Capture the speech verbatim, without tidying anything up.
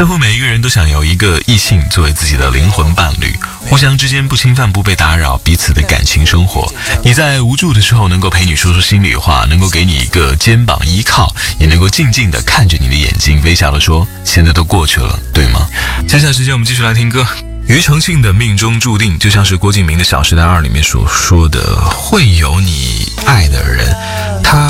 似乎每一个人都想有一个异性作为自己的灵魂伴侣，互相之间不侵犯不被打扰彼此的感情生活。你在无助的时候能够陪你说说心里话，能够给你一个肩膀依靠，也能够静静地看着你的眼睛，微笑地说现在都过去了，对吗？接下来时间我们继续来听歌。庾澄庆的命中注定，就像是郭敬明的《小时代二》里面所说的，会有你爱的人，他